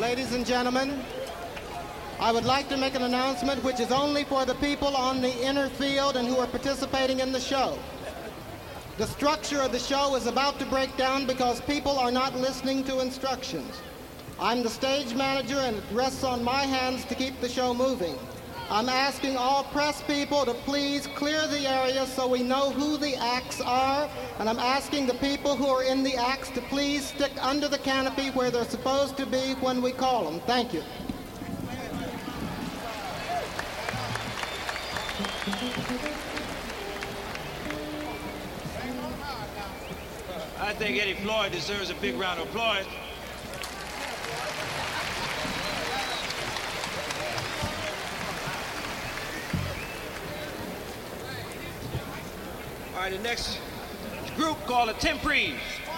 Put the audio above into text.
ladies and gentlemen, I would like to make an announcement which is only for the people on the inner field and who are participating in the show. The structure of the show is about to break down because people are not listening to instructions. I'm the stage manager and it rests on my hands to keep the show moving. I'm asking all press people to please clear the area so we know who the acts are, and I'm asking the people who are in the acts to please stick under the canopy where they're supposed to be when we call them. Thank you. I think Eddie Floyd deserves a big round of applause. All right, the next group called the Temprees.